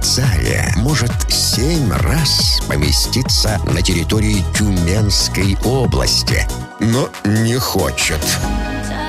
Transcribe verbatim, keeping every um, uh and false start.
швейцария может семь раз поместиться на территории Тюменской области, но не хочет.